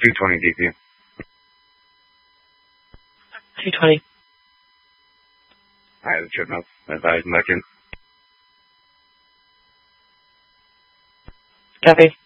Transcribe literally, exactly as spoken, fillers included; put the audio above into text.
two twenty D P. two twenty. Alright, the trip notes. Advise back in. Copy.